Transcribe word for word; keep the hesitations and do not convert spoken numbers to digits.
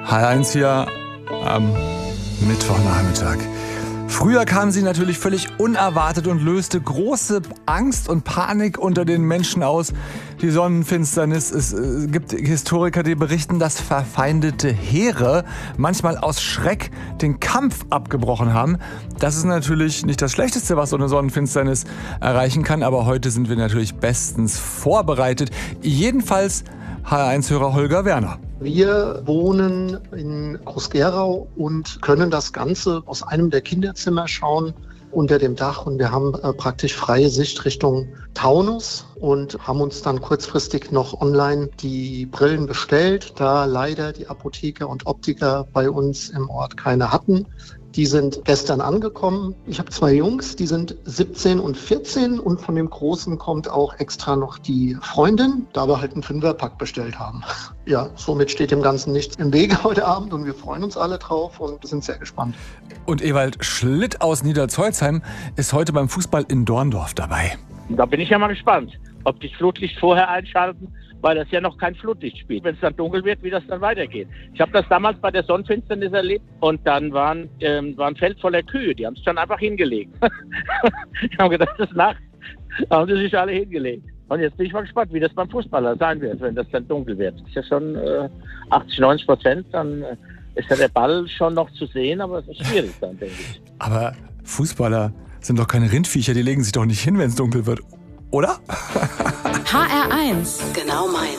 H R eins hier am Mittwochnachmittag. Früher kam sie natürlich völlig unerwartet und löste große Angst und Panik unter den Menschen aus. Die Sonnenfinsternis. Es äh, gibt Historiker, die berichten, dass verfeindete Heere manchmal aus Schreck den Kampf abgebrochen haben. Das ist natürlich nicht das Schlechteste, was so eine Sonnenfinsternis erreichen kann. Aber heute sind wir natürlich bestens vorbereitet. Jedenfalls H R eins-Hörer Holger Werner. Wir wohnen in Groß-Gerau und können das Ganze aus einem der Kinderzimmer schauen unter dem Dach. Und wir haben äh, praktisch freie Sicht Richtung Taunus und haben uns dann kurzfristig noch online die Brillen bestellt, da leider die Apotheker und Optiker bei uns im Ort keine hatten. Die sind gestern angekommen. Ich habe zwei Jungs, die sind siebzehn und vierzehn und von dem Großen kommt auch extra noch die Freundin, da wir halt einen Fünferpack bestellt haben. Ja, somit steht dem Ganzen nichts im Wege heute Abend und wir freuen uns alle drauf und sind sehr gespannt. Und Ewald Schlitt aus Niederzeuzheim ist heute beim Fußball in Dorndorf dabei. Da bin ich ja mal gespannt, ob die das Flutlicht vorher einschalten, weil das ja noch kein Flutlicht spielt. Wenn es dann dunkel wird, wie das dann weitergeht. Ich habe das damals bei der Sonnenfinsternis erlebt und dann waren, ähm, war ein Feld voller Kühe, die haben sich dann einfach hingelegt. Ich habe gedacht, das ist Nacht, da haben sie sich alle hingelegt. Und jetzt bin ich mal gespannt, wie das beim Fußballer sein wird, wenn das dann dunkel wird. Das ist ja schon äh, achtzig, neunzig Prozent, dann äh, ist ja der Ball schon noch zu sehen, aber es ist schwierig dann, denke ich. Aber Fußballer sind doch keine Rindviecher, die legen sich doch nicht hin, wenn es dunkel wird, oder? H R eins. Genau meins.